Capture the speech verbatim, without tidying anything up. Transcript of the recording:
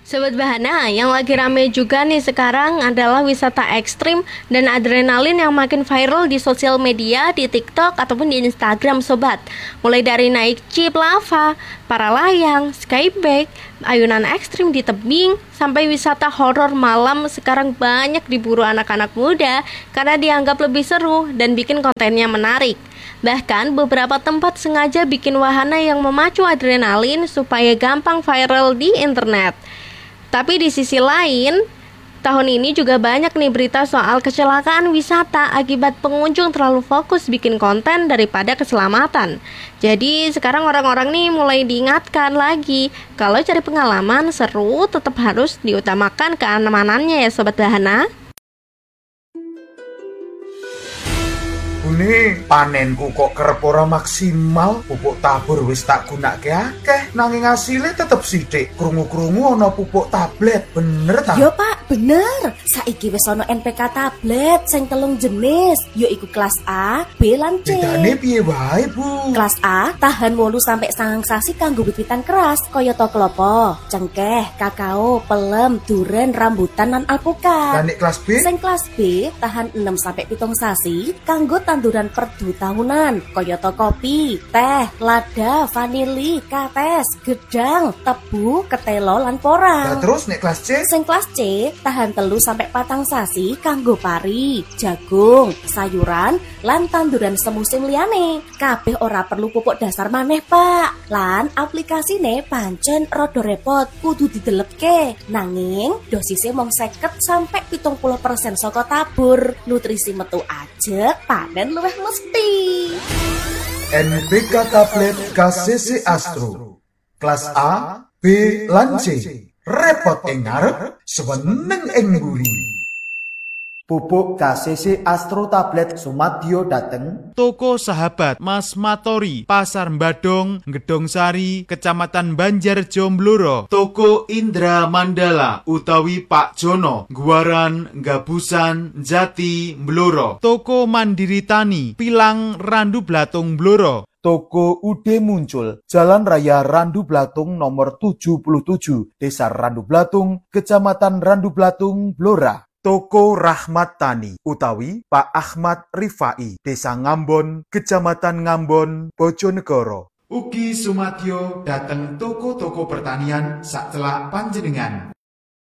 Sobat Bahana, yang lagi rame juga nih sekarang adalah wisata ekstrim dan adrenalin yang makin viral di sosial media, di TikTok ataupun di Instagram sobat. Mulai dari naik jeep lava, para layang, skybike, ayunan ekstrim di tebing, sampai wisata horor malam sekarang banyak diburu anak-anak muda karena dianggap lebih seru dan bikin kontennya menarik. Bahkan beberapa tempat sengaja bikin wahana yang memacu adrenalin supaya gampang viral di internet. Tapi di sisi lain, tahun ini juga banyak nih berita soal kecelakaan wisata akibat pengunjung terlalu fokus bikin konten daripada keselamatan. Jadi sekarang orang-orang nih mulai diingatkan lagi, kalau cari pengalaman seru tetap harus diutamakan keamanannya ya Sobat Bahana. Ini panenku kok kerep ora maksimal, pupuk tabur wis tak gunake akeh, nanging asile tetep sithik. Krungu-krungu ana pupuk tablet, bener ta? Yo Pak, bener. Saiki wis ana N P K tablet sing telung jenis, yaiku kelas A, B lan C. Bedane piye wae, Bu? Kelas A tahan wolu sampai sangang sasi kanggo wit-witan keras, kayata klopo, cengkeh, kakao, pelem, duren, rambutan lan alpukat. Lan nek kelas B? Sing kelas B tahan enam sampai pitung sasi kanggo tanduran perdu tahunan, kayata kopi, teh, lada, vanili, kates, gedang, tebu, ketelo lan porang. Nah, terus nek kelas C? Sing kelas C tahan telu sampai patang sasi kanggo pari, jagung, sayuran lan tanduran semusim liyane. Kabeh ora perlu pupuk dasar maneh, Pak. Lan aplikasine pancen rada repot, kudu didelepke. Nanging dosisnya mung seket sampai pitung puluh persen saka tabur. Nutrisi metu ajeg, panen luwih mesti. N P K tablet K C C Astro. Kelas A, B lan C. Repot ing ngarep, seneng ing mburi. Pupuk K C C Astro tablet sumadyo dateng Toko Sahabat Mas Matori, Pasar Mbadong, Gedong Sari, Kecamatan Banjar Jombloro. Toko Indra Mandala utawi Pak Jono, Guaran, Gabusan, Jati, Bloro. Toko Mandiri Tani, Pilang, Randu Blatung, Bloro. Toko Ude Muncul, Jalan Raya Randu Blatung nomor tujuh puluh tujuh, Desa Randu Blatung, Kecamatan Randu Blatung, Blora. Toko Rahmat Tani utawi Pak Ahmad Rifai, Desa Ngambon, Kecamatan Ngambon, Bojonegoro. Ugi sumadyo dateng toko-toko pertanian sak celak panjenengan.